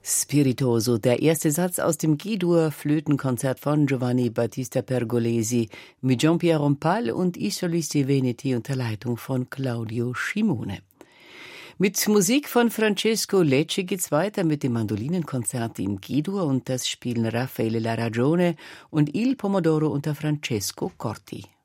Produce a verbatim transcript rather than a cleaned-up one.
Spiritoso, der erste Satz aus dem G-Dur-Flötenkonzert von Giovanni Battista Pergolesi mit Jean-Pierre Rampal und I Solisti Veneti unter Leitung von Claudio Scimone. Mit Musik von Francesco Lecce geht's weiter mit dem Mandolinenkonzert in G-Dur und das spielen Raffaele La Ragione und Il Pomodoro unter Francesco Corti.